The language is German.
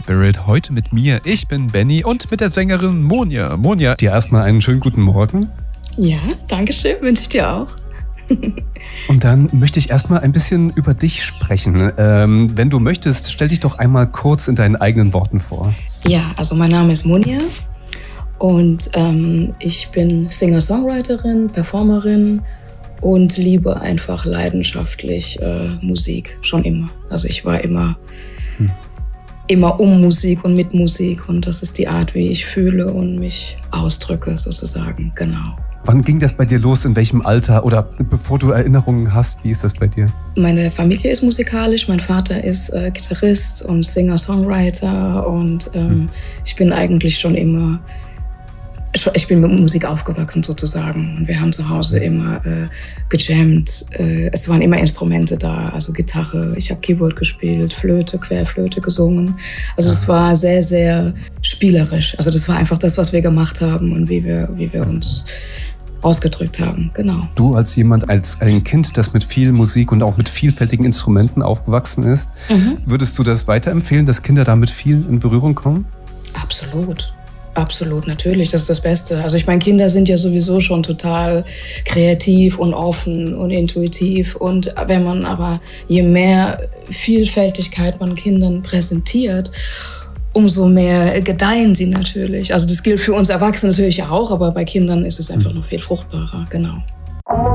Spirit. Heute mit mir. Ich bin Benny und mit der Sängerin Monja. Monja, dir erstmal einen schönen guten Morgen. Ja, danke schön, wünsche ich dir auch. Und dann möchte ich erstmal ein bisschen über dich sprechen. Wenn du möchtest, stell dich doch einmal kurz in deinen eigenen Worten vor. Ja, also mein Name ist Monja und ich bin Singer-Songwriterin, Performerin und liebe einfach leidenschaftlich Musik, schon immer. Also ich war immer um Musik und mit Musik und das ist die Art, wie ich fühle und mich ausdrücke sozusagen, genau. Wann ging das bei dir los? In welchem Alter? Oder bevor du Erinnerungen hast, wie ist das bei dir? Meine Familie ist musikalisch. Mein Vater ist Gitarrist und Singer-Songwriter. Und ich bin eigentlich schon immer... Ich bin mit Musik aufgewachsen sozusagen. Und wir haben zu Hause immer gejammt. Es waren immer Instrumente da. Also Gitarre, ich habe Keyboard gespielt, Flöte, Querflöte gesungen. Also es war sehr, sehr spielerisch. Also das war einfach das, was wir gemacht haben und wie wir uns ausgedrückt haben, genau. Du als jemand, als ein Kind, das mit viel Musik und auch mit vielfältigen Instrumenten aufgewachsen ist, würdest du das weiterempfehlen, dass Kinder damit viel in Berührung kommen? Absolut. Absolut, natürlich, das ist das Beste. Also ich meine, Kinder sind ja sowieso schon total kreativ und offen und intuitiv. Und wenn man aber, je mehr Vielfältigkeit man Kindern präsentiert, umso mehr gedeihen sie natürlich. Also das gilt für uns Erwachsene natürlich auch, aber bei Kindern ist es einfach noch viel fruchtbarer, genau.